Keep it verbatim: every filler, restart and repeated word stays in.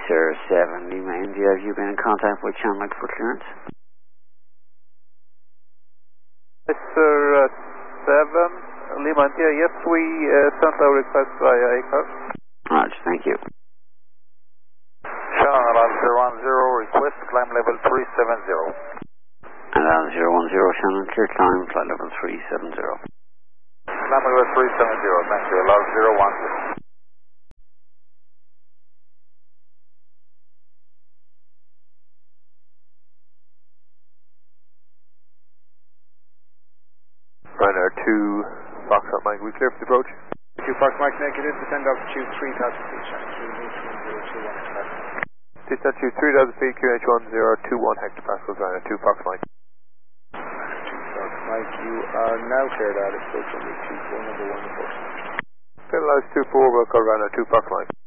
sir, seven Lima India. Have you been in contact with Channel for clearance? Yes, sir, uh, seven Lima India. Yes, we uh, sent our request via A C A R. Roger, thank you. Channel zero one zero, request climb level three seven zero. And uh, zero one zero, Shannon, clear climb, flight level three seven zero. Climb level three seven zero, thank you. Allow zero one zero. Ryanair two, Foxtrot Mike, we clear for the approach? two Fox Mike negative, descend altitude three thousand feet, Channel three one zero two one hectopascal. Descend altitude three thousand feet, Q H one zero two one hectopascals, Ryanair two, Fox Mike. two Fox Mike, you are now cleared out of approach runway two four, number one, report. Finalize two four, we'll call Ryanair two, Fox Mike.